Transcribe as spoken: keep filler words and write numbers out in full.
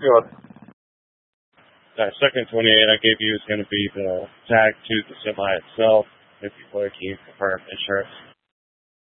Good. That second twenty-eight I gave you is going to be the tag to the semi itself, if you click, you confirm insurance.